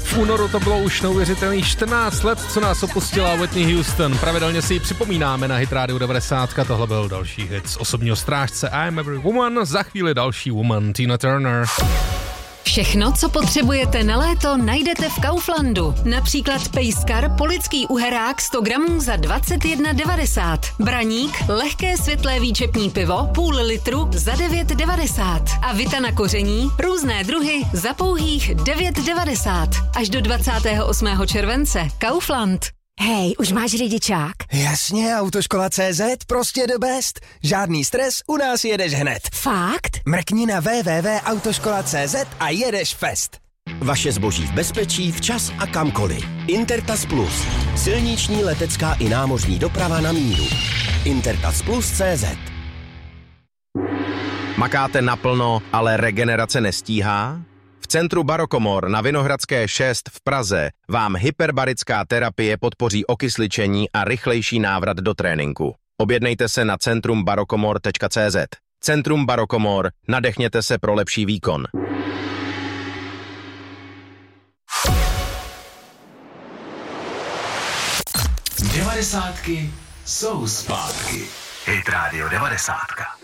V únoru to bylo už neuvěřitelných 14 let, co nás opustila Whitney Houston. Pravidelně si ji připomínáme na Hit Radio 90. Tohle byl další hit z Osobního strážce I'm Every Woman, za chvíli další Woman, Tina Turner. Všechno, co potřebujete na léto, najdete v Kauflandu. Například pejskar polický uherák 100 gramů za 21,90. Braník, lehké světlé výčepní pivo, půl litru za 9,90. A vita na koření, různé druhy za pouhých 9,90. Až do 28. července. Kaufland. Hej, už máš řidičák? Jasně, Autoškola CZ, prostě the best. Žádný stres, u nás jedeš hned. Fakt? Mrkni na www.autoškola.cz a jedeš fest. Vaše zboží v bezpečí, včas a kamkoliv. Intertas Plus. Silniční, letecká i námořní doprava na míru. Intertas Plus CZ. Makáte naplno, ale regenerace nestíhá? V centru Barokomor na Vinohradské 6 v Praze vám hyperbarická terapie podpoří okysličení a rychlejší návrat do tréninku. Objednejte se na centrumbarokomor.cz. Centrum Barokomor. Nadechněte se pro lepší výkon. Devadesátky jsou zpátky. Hit Radio 90.